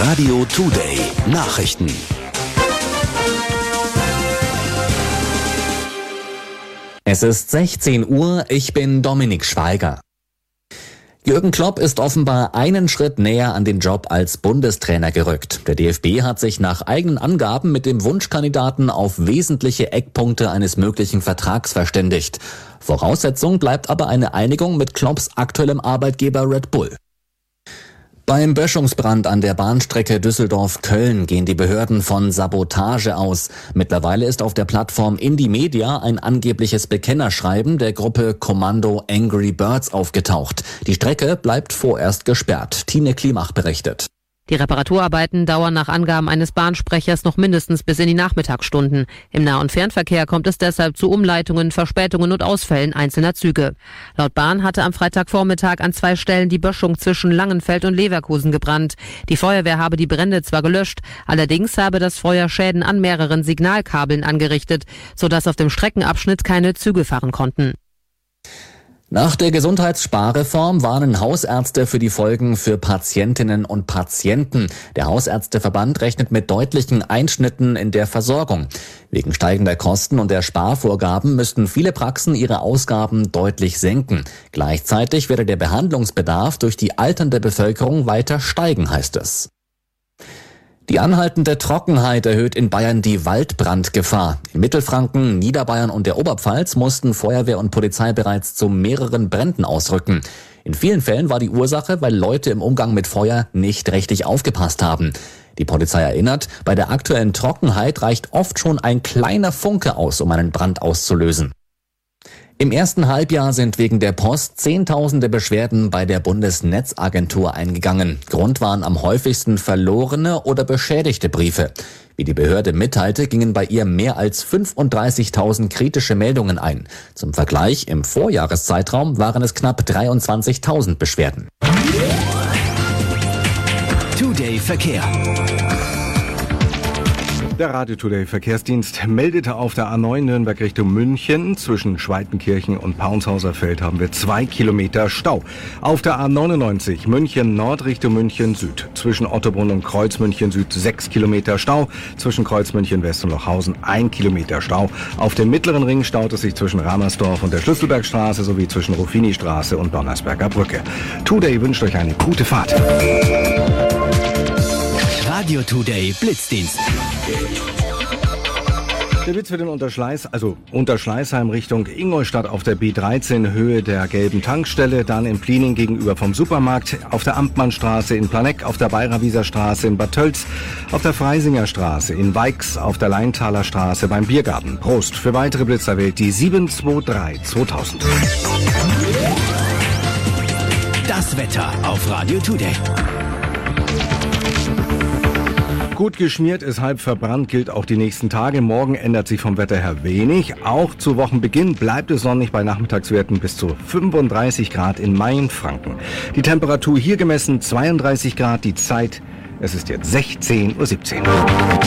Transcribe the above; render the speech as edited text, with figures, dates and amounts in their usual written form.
Radio Today Nachrichten. Es ist 16 Uhr, ich bin Dominik Schweiger. Jürgen Klopp ist offenbar einen Schritt näher an den Job als Bundestrainer gerückt. Der DFB hat sich nach eigenen Angaben mit dem Wunschkandidaten auf wesentliche Eckpunkte eines möglichen Vertrags verständigt. Voraussetzung bleibt aber eine Einigung mit Klopps aktuellem Arbeitgeber Red Bull. Beim Böschungsbrand an der Bahnstrecke Düsseldorf-Köln gehen die Behörden von Sabotage aus. Mittlerweile ist auf der Plattform Indymedia ein angebliches Bekennerschreiben der Gruppe Kommando Angry Birds aufgetaucht. Die Strecke bleibt vorerst gesperrt. Tine Klimach berichtet. Die Reparaturarbeiten dauern nach Angaben eines Bahnsprechers noch mindestens bis in die Nachmittagsstunden. Im Nah- und Fernverkehr kommt es deshalb zu Umleitungen, Verspätungen und Ausfällen einzelner Züge. Laut Bahn hatte am Freitagvormittag an 2 Stellen die Böschung zwischen Langenfeld und Leverkusen gebrannt. Die Feuerwehr habe die Brände zwar gelöscht, allerdings habe das Feuer Schäden an mehreren Signalkabeln angerichtet, sodass auf dem Streckenabschnitt keine Züge fahren konnten. Nach der Gesundheitssparreform warnen Hausärzte für die Folgen für Patientinnen und Patienten. Der Hausärzteverband rechnet mit deutlichen Einschnitten in der Versorgung. Wegen steigender Kosten und der Sparvorgaben müssten viele Praxen ihre Ausgaben deutlich senken. Gleichzeitig werde der Behandlungsbedarf durch die alternde Bevölkerung weiter steigen, heißt es. Die anhaltende Trockenheit erhöht in Bayern die Waldbrandgefahr. In Mittelfranken, Niederbayern und der Oberpfalz mussten Feuerwehr und Polizei bereits zu mehreren Bränden ausrücken. In vielen Fällen war die Ursache, weil Leute im Umgang mit Feuer nicht richtig aufgepasst haben. Die Polizei erinnert, bei der aktuellen Trockenheit reicht oft schon ein kleiner Funke aus, um einen Brand auszulösen. Im ersten Halbjahr sind wegen der Post Zehntausende Beschwerden bei der Bundesnetzagentur eingegangen. Grund waren am häufigsten verlorene oder beschädigte Briefe. Wie die Behörde mitteilte, gingen bei ihr mehr als 35.000 kritische Meldungen ein. Zum Vergleich, im Vorjahreszeitraum waren es knapp 23.000 Beschwerden. Today Verkehr. Der Radio Today Verkehrsdienst meldete auf der A9 Nürnberg Richtung München. Zwischen Schweitenkirchen und Paunshauser Feld haben wir 2 Kilometer Stau. Auf der A99 München Nord Richtung München Süd. Zwischen Ottobrunn und Kreuz München Süd 6 Kilometer Stau. Zwischen Kreuz München West und Lochhausen 1 Kilometer Stau. Auf dem mittleren Ring staut es sich zwischen Ramersdorf und der Schlüsselbergstraße sowie zwischen Ruffini-Straße und Donnersberger Brücke. Today wünscht euch eine gute Fahrt. Radio Today Blitzdienst. Der Blitz wird in Unterschleißheim Richtung Ingolstadt auf der B13 Höhe der gelben Tankstelle, dann in Pliening gegenüber vom Supermarkt, auf der Amtmannstraße in Planegg, auf der Bayerwieser Straße in Bad Tölz, auf der Freisinger Straße in Weix, auf der Leintaler Straße beim Biergarten. Prost, für weitere Blitzer wählt die 723 2000. Das Wetter auf Radio Today. Gut geschmiert ist halb verbrannt, gilt auch die nächsten Tage. Morgen ändert sich vom Wetter her wenig. Auch zu Wochenbeginn bleibt es sonnig bei Nachmittagswerten bis zu 35 Grad in Mainfranken. Die Temperatur hier gemessen 32 Grad, die Zeit, es ist jetzt 16:17 Uhr.